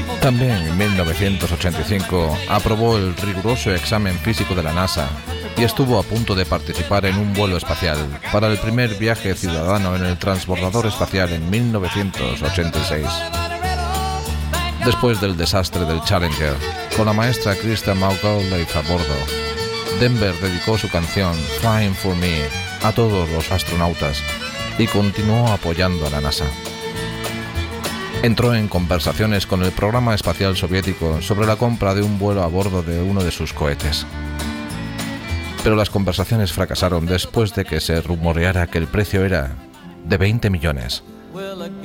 También en 1985 aprobó el riguroso examen físico de la NASA y estuvo a punto de participar en un vuelo espacial para el primer viaje ciudadano en el transbordador espacial en 1986. Después del desastre del Challenger, con la maestra Krista McAuliffe a bordo, Denver dedicó su canción Flying for Me a todos los astronautas y continuó apoyando a la NASA. Entró en conversaciones con el programa espacial soviético sobre la compra de un vuelo a bordo de uno de sus cohetes. Pero las conversaciones fracasaron después de que se rumoreara que el precio era de 20 millones.